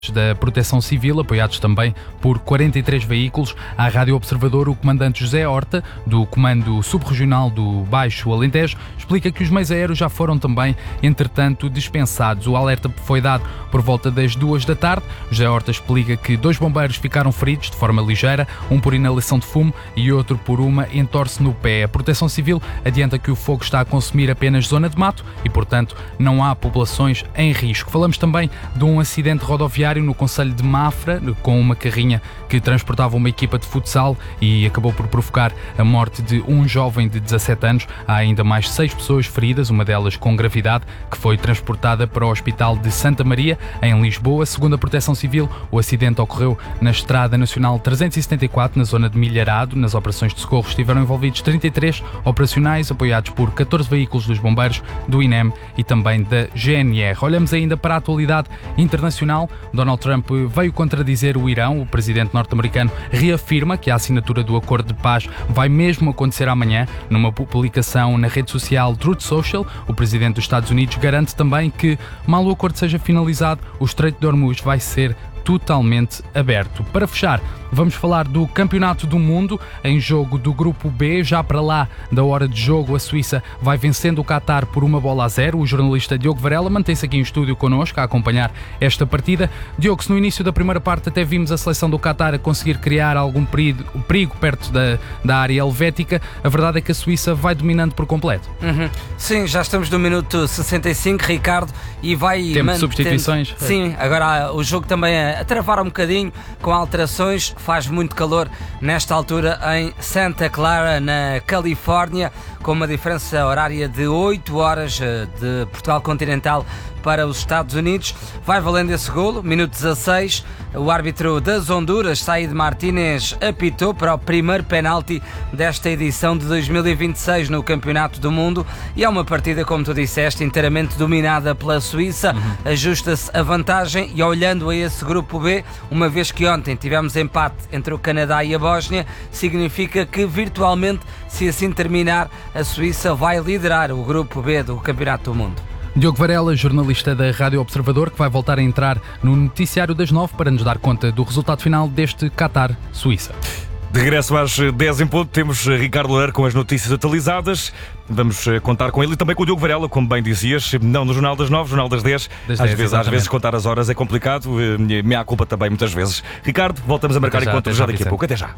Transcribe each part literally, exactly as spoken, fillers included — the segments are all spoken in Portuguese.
da Proteção Civil, apoiados também por quarenta e três veículos. À Rádio Observador, o comandante José Horta, do Comando Subregional do Baixo Alentejo, explica que os meios aéreos já foram também, entretanto, dispensados. O alerta foi dado por volta das duas da tarde. José Horta explica que dois bombeiros ficaram feridos de forma ligeira, um por inalação de fumo e outro por uma entorse no pé. A Proteção Civil adianta que o fogo está a consumir apenas zona de mato e, portanto, não há populações em risco. Falamos também de um acidente rodoviário no concelho de Mafra, com uma carrinha que transportava uma equipa de futsal e acabou por provocar a morte de um jovem de dezassete anos. Há ainda mais seis pessoas feridas, uma delas com gravidade, que foi transportada para o Hospital de Santa Maria, em Lisboa. Segundo a Proteção Civil, o acidente ocorreu na Estrada Nacional trezentos e setenta e quatro, na zona de Milharado. Nas operações de socorro estiveram envolvidos trinta e três operacionais, apoiados por catorze veículos dos bombeiros, do I N E M e também da G N R. Olhamos ainda para a atualidade internacional. Donald Trump veio contradizer o Irão. O presidente norte-americano reafirma que a assinatura do acordo de paz vai mesmo acontecer amanhã. Numa publicação na rede social Truth Social, o presidente dos Estados Unidos garante também que, mal o acordo seja finalizado, o Estreito de Hormuz vai ser totalmente aberto. Para fechar, vamos falar do Campeonato do Mundo em jogo do Grupo B. Já para lá da hora de jogo, a Suíça vai vencendo o Qatar por uma bola a zero. O jornalista Diogo Varela mantém-se aqui em estúdio connosco a acompanhar esta partida. Diogo, se no início da primeira parte até vimos a seleção do Qatar a conseguir criar algum perigo, perigo perto da, da área helvética, a verdade é que a Suíça vai dominando por completo. Uhum. Sim, já estamos no minuto sessenta e cinco, Ricardo, e vai... Tempo mantendo... de substituições. Sim, agora o jogo também é a travar um bocadinho com alterações. Faz muito calor nesta altura em Santa Clara, na Califórnia, com uma diferença horária de oito horas de Portugal continental para os Estados Unidos. Vai valendo esse golo, minuto dezasseis. O árbitro das Honduras, Said Martínez, apitou para o primeiro penalti desta edição de dois mil e vinte e seis no Campeonato do Mundo, e é uma partida, como tu disseste, inteiramente dominada pela Suíça. Uhum. Ajusta-se a vantagem, e olhando a esse Grupo B, uma vez que ontem tivemos empate entre o Canadá e a Bósnia, significa que virtualmente, se assim terminar, a Suíça vai liderar o Grupo B do Campeonato do Mundo. Diogo Varela, jornalista da Rádio Observador, que vai voltar a entrar no noticiário das nove para nos dar conta do resultado final deste Qatar-Suíça. De regresso às dez em ponto, temos Ricardo Loureiro com as notícias atualizadas. Vamos contar com ele e também com o Diogo Varela, como bem dizias, não no Jornal das nove, Jornal das dez. Das às, dez vezes, às vezes contar as horas é complicado, me há culpa também muitas vezes. Ricardo, voltamos a marcar encontros já, já daqui a pouco. Até já.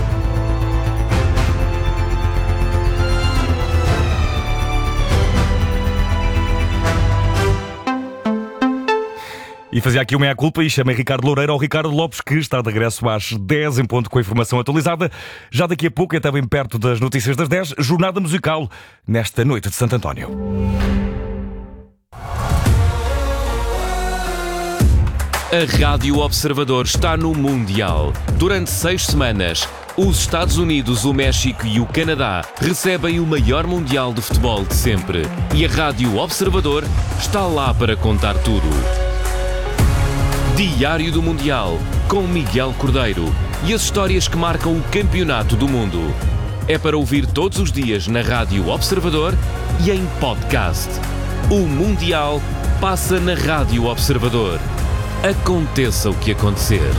E fazia aqui uma meia-culpa e chamei Ricardo Loureiro ao Ricardo Lopes, que está de regresso às dez em ponto com a informação atualizada. Já daqui a pouco, até bem perto das notícias das dez, jornada musical nesta noite de Santo António. A Rádio Observador está no Mundial. Durante seis semanas, os Estados Unidos, o México e o Canadá recebem o maior Mundial de futebol de sempre. E a Rádio Observador está lá para contar tudo. Diário do Mundial, com Miguel Cordeiro, e as histórias que marcam o Campeonato do Mundo. É para ouvir todos os dias na Rádio Observador e em podcast. O Mundial passa na Rádio Observador. Aconteça o que acontecer.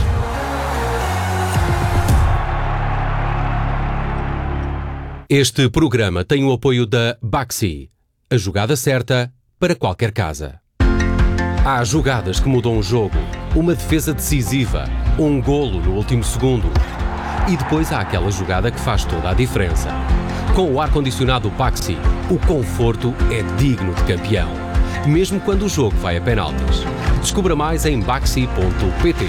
Este programa tem o apoio da Baxi, a jogada certa para qualquer casa. Há jogadas que mudam o jogo, uma defesa decisiva, um golo no último segundo. E depois há aquela jogada que faz toda a diferença. Com o ar-condicionado Baxi, o conforto é digno de campeão, mesmo quando o jogo vai a penaltis. Descubra mais em baxi ponto pt.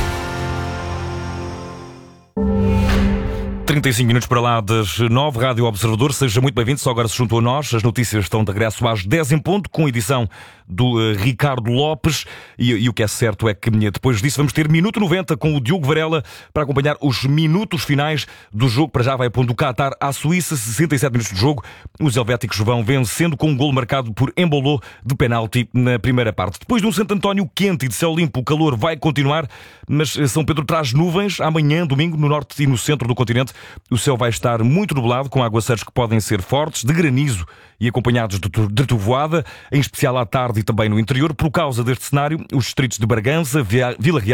trinta e cinco minutos para lá das nove, Rádio Observador, seja muito bem-vindo, só agora se juntou a nós. As notícias estão de regresso às dez em ponto, com edição do uh, Ricardo Lopes, e, e o que é certo é que depois disso vamos ter Minuto noventa com o Diogo Varela para acompanhar os minutos finais do jogo. Para já vai pondo o Qatar à Suíça, sessenta e sete minutos de jogo. Os helvéticos vão vencendo com um golo marcado por Embolou de penalti na primeira parte. Depois de um Santo António quente e de céu limpo, o calor vai continuar, mas São Pedro traz nuvens amanhã, domingo, no norte e no centro do continente. O céu vai estar muito nublado, com aguaceiros que podem ser fortes, de granizo e acompanhados de, de trovoada, em especial à tarde e também no interior. Por causa deste cenário, os distritos de Bragança, Vila Real